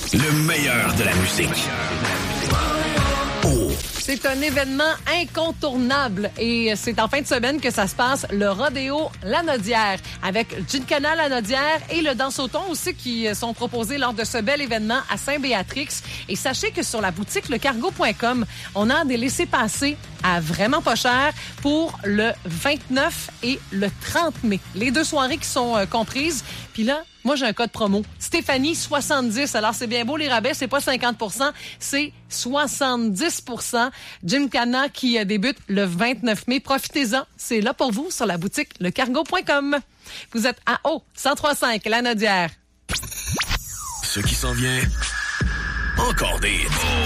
Le meilleur de la musique. Oh. C'est un événement incontournable et c'est en fin de semaine que ça se passe, le Rodéo Lanaudière, avec Gincana Lanaudière et le Dansauton aussi qui sont proposés lors de ce bel événement à Saint-Béatrix. Et sachez que sur la boutique lecargo.com, on a des laissez-passer à vraiment pas cher pour le 29 et le 30 mai. Les deux soirées qui sont comprises. Puis là, moi, j'ai un code promo. Stéphanie, 70. Alors, c'est bien beau, les rabais, c'est pas 50%, c'est 70%. Gincana qui débute le 29 mai. Profitez-en. C'est là pour vous sur la boutique lecargo.com. Vous êtes à 103.5, Lanaudière. Ce qui s'en vient, encore des